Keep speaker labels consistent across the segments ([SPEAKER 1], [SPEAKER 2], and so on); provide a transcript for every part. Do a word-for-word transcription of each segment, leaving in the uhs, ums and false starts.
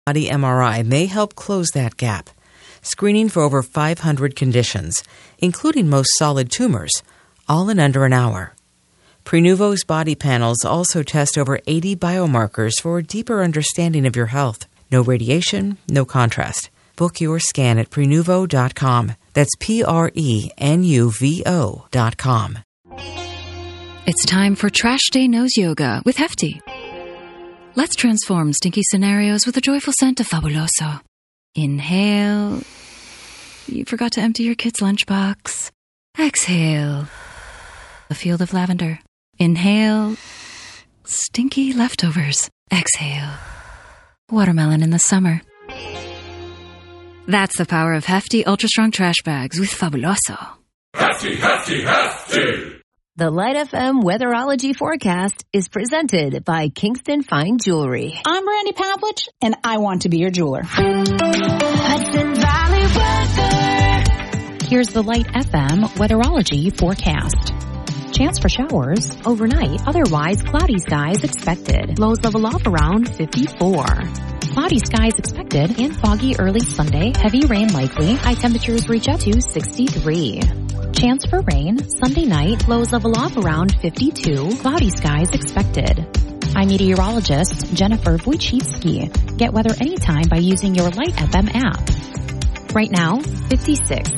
[SPEAKER 1] Body M R I may help close that gap, screening for over five hundred conditions, including most solid tumors, all in under an hour. Prenuvo's body panels also test over eighty biomarkers for a deeper understanding of your health. No radiation, no contrast. Book your scan at Prenuvo dot com. That's P R E N U V O dot com.
[SPEAKER 2] It's time for Trash Day Nose Yoga with Hefty. Let's transform stinky scenarios with a joyful scent of Fabuloso. Inhale. You forgot to empty your kid's lunchbox. Exhale. A field of lavender. Inhale. Stinky leftovers. Exhale. Watermelon in the summer. That's the power of Hefty Ultra Strong Trash Bags with Fabuloso.
[SPEAKER 3] Hefty, Hefty, Hefty!
[SPEAKER 4] The Light F M Weatherology Forecast is presented by Kingston Fine Jewelry.
[SPEAKER 5] I'm Brandy Pavlich, and I want to be your jeweler.
[SPEAKER 4] Hudson Valley Weather.
[SPEAKER 6] Here's the Light F M Weatherology Forecast. Chance for showers overnight, otherwise cloudy skies expected. Lows level off around fifty-four. Cloudy skies expected and foggy early Sunday. Heavy rain likely. High temperatures reach up to sixty-three. Chance for rain Sunday night. Lows level off around fifty-two. Cloudy skies expected. I'm meteorologist Jennifer Wojcicki. Get weather anytime by using your Light F M app. Right now, fifty-six.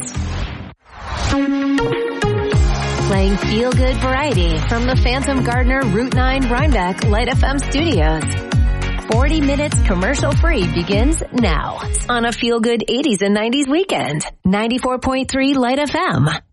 [SPEAKER 4] Playing feel-good variety from the Phantom Gardener Route nine Rhinebeck Light F M studios. forty minutes commercial-free begins now on a feel-good eighties and nineties weekend. ninety-four point three Light F M.